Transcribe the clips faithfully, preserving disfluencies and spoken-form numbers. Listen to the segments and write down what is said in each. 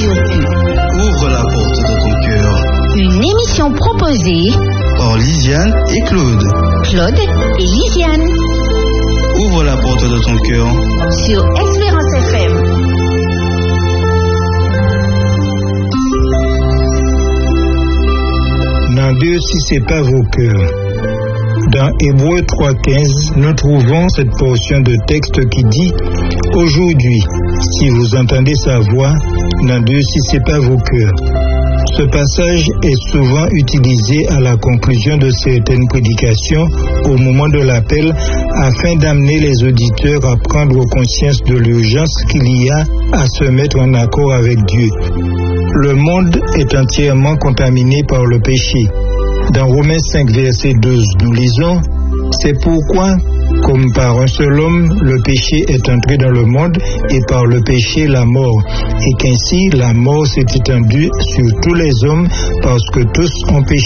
Radio-Tu. Ouvre la porte de ton cœur. Une émission proposée par Lisiane et Claude. Claude et Lisiane. Ouvre la porte de ton cœur sur Espérance F M. Dans Dieu si c'est pas vos cœurs. Dans Hébreux trois quinze, nous trouvons cette portion de texte qui dit « Aujourd'hui, si vous entendez sa voix, n'en Dieu si c'est pas vos cœurs ». Ce passage est souvent utilisé à la conclusion de certaines prédications au moment de l'appel afin d'amener les auditeurs à prendre conscience de l'urgence qu'il y a à se mettre en accord avec Dieu. Le monde est entièrement contaminé par le péché. Dans Romains cinq, verset douze, nous lisons « C'est pourquoi, comme par un seul homme, le péché est entré dans le monde, et par le péché la mort, et qu'ainsi la mort s'est étendue sur tous les hommes, parce que tous ont péché. »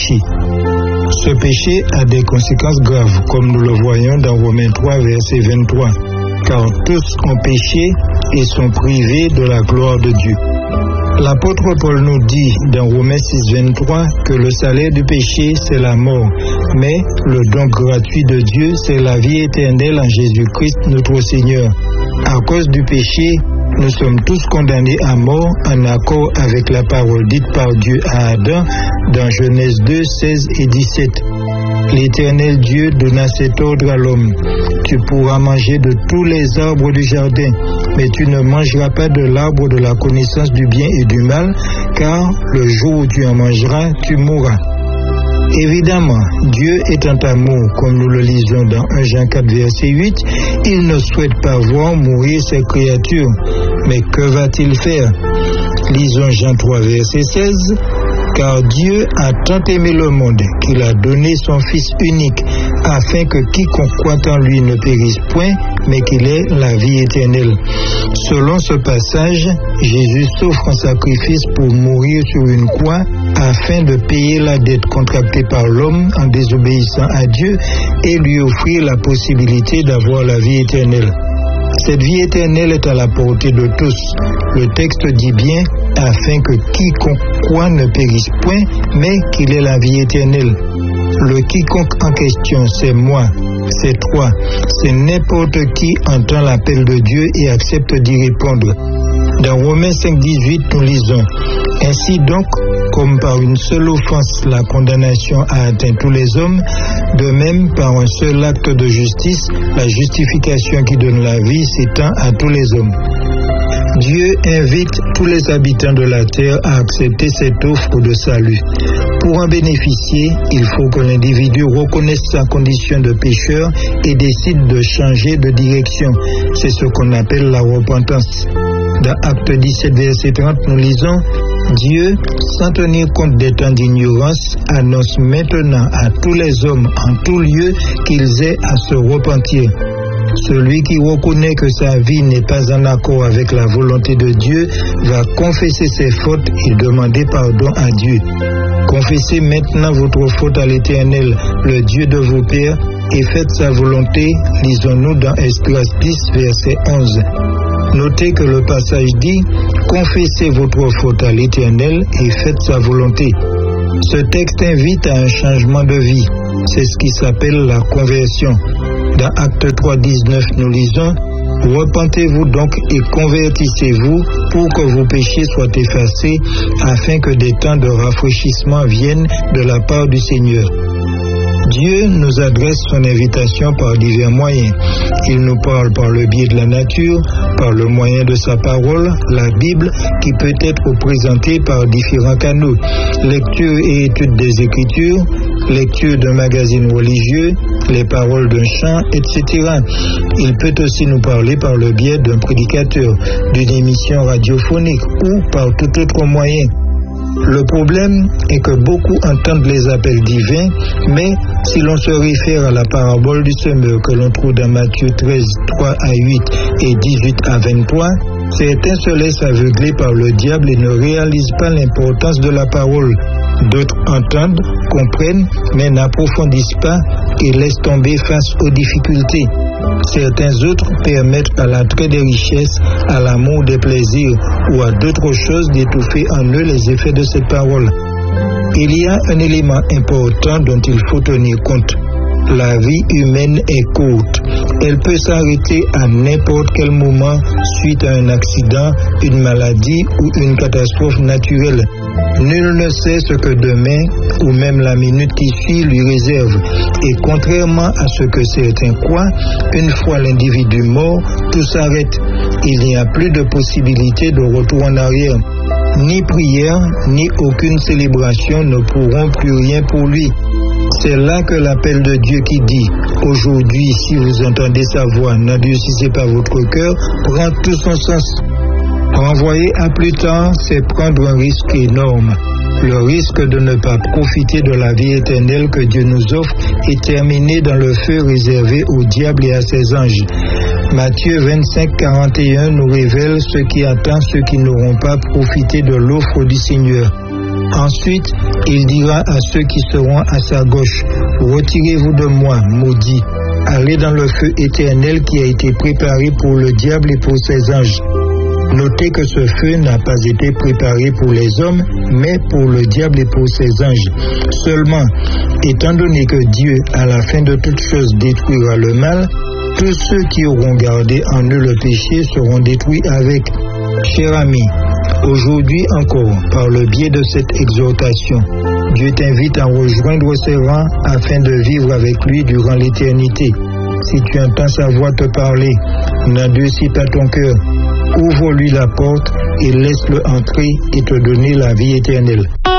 Ce péché a des conséquences graves, comme nous le voyons dans Romains trois, verset vingt-trois, car tous ont péché et sont privés de la gloire de Dieu. L'apôtre Paul nous dit dans Romains six, vingt-trois que le salaire du péché, c'est la mort, mais le don gratuit de Dieu, c'est la vie éternelle en Jésus-Christ, notre Seigneur. À cause du péché, nous sommes tous condamnés à mort en accord avec la parole dite par Dieu à Adam dans Genèse deux, seize et dix-sept. L'Éternel Dieu donna cet ordre à l'homme. Tu pourras manger de tous les arbres du jardin, mais tu ne mangeras pas de l'arbre de la connaissance du bien et du mal, car le jour où tu en mangeras, tu mourras. Évidemment, Dieu étant amour, comme nous le lisons dans un Jean quatre, verset huit, il ne souhaite pas voir mourir ses créatures. Mais que va-t-il faire? Lisons Jean trois, verset seize. Car Dieu a tant aimé le monde qu'il a donné son Fils unique, afin que quiconque croit en lui ne périsse point, mais qu'il ait la vie éternelle. Selon ce passage, Jésus s'offre en sacrifice pour mourir sur une croix, afin de payer la dette contractée par l'homme en désobéissant à Dieu et lui offrir la possibilité d'avoir la vie éternelle. Cette vie éternelle est à la portée de tous. Le texte dit bien, afin que quiconque croit ne périsse point, mais qu'il ait la vie éternelle. Le quiconque en question, c'est moi, c'est toi, c'est n'importe qui entend l'appel de Dieu et accepte d'y répondre. Dans Romains cinq, dix-huit, nous lisons « Ainsi donc, comme par une seule offense la condamnation a atteint tous les hommes, de même par un seul acte de justice, la justification qui donne la vie s'étend à tous les hommes. » Dieu invite tous les habitants de la terre à accepter cette offre de salut. Pour en bénéficier, il faut que l'individu reconnaisse sa condition de pécheur et décide de changer de direction. C'est ce qu'on appelle la repentance. Dans Acte dix-sept, verset trente, nous lisons « Dieu, sans tenir compte des temps d'ignorance, annonce maintenant à tous les hommes en tout lieu qu'ils aient à se repentir. Celui qui reconnaît que sa vie n'est pas en accord avec la volonté de Dieu va confesser ses fautes et demander pardon à Dieu. Confessez maintenant votre faute à l'Éternel, le Dieu de vos pères, et faites sa volonté, lisons-nous dans Esdras dix, verset onze. Notez que le passage dit « Confessez votre faute à l'Éternel et faites sa volonté ». Ce texte invite à un changement de vie. C'est ce qui s'appelle la conversion. Dans Acte trois, dix-neuf, nous lisons « Repentez-vous donc et convertissez-vous pour que vos péchés soient effacés, afin que des temps de rafraîchissement viennent de la part du Seigneur. » Dieu nous adresse son invitation par divers moyens. Il nous parle par le biais de la nature, par le moyen de sa parole, la Bible, qui peut être présentée par différents canaux. Lecture et étude des Écritures, lecture d'un magazine religieux, les paroles d'un chant, et cetera. Il peut aussi nous parler par le biais d'un prédicateur, d'une émission radiophonique ou par tout autre moyen. Le problème est que beaucoup entendent les appels divins, mais si l'on se réfère à la parabole du semeur que l'on trouve dans Matthieu treize, trois à huit et dix-huit à vingt-trois, Certains se laissent aveugler par le diable et ne réalisent pas l'importance de la parole. D'autres entendent, comprennent, mais n'approfondissent pas et laissent tomber face aux difficultés. Certains autres permettent à l'attrait des richesses, à l'amour des plaisirs ou à d'autres choses d'étouffer en eux les effets de cette parole. Il y a un élément important dont il faut tenir compte. La vie humaine est courte. Elle peut s'arrêter à n'importe quel moment suite à un accident, une maladie ou une catastrophe naturelle. Nul ne sait ce que demain ou même la minute qui suit lui réserve. Et contrairement à ce que certains croient, une fois l'individu mort, tout s'arrête. Il n'y a plus de possibilité de retour en arrière. Ni prière, ni aucune célébration ne pourront plus rien pour lui. C'est là que l'appel de Dieu qui dit « Aujourd'hui, si vous entendez sa voix, n'endurcissez pas votre cœur » prend tout son sens. Renvoyer à plus tard, c'est prendre un risque énorme. Le risque de ne pas profiter de la vie éternelle que Dieu nous offre est terminé dans le feu réservé au diable et à ses anges. Matthieu vingt-cinq, quarante et un nous révèle ce qui attend ceux qui n'auront pas profité de l'offre du Seigneur. Ensuite, il dira à ceux qui seront à sa gauche, « Retirez-vous de moi, maudits, allez dans le feu éternel qui a été préparé pour le diable et pour ses anges. » Notez que ce feu n'a pas été préparé pour les hommes, mais pour le diable et pour ses anges. Seulement, étant donné que Dieu, à la fin de toutes choses, détruira le mal, tous ceux qui auront gardé en eux le péché seront détruits avec. Cher ami, aujourd'hui encore, par le biais de cette exhortation, Dieu t'invite à rejoindre ses rangs afin de vivre avec lui durant l'éternité. Si tu entends sa voix te parler, n'endurcis pas ton cœur. Ouvre-lui la porte et laisse-le entrer et te donner la vie éternelle.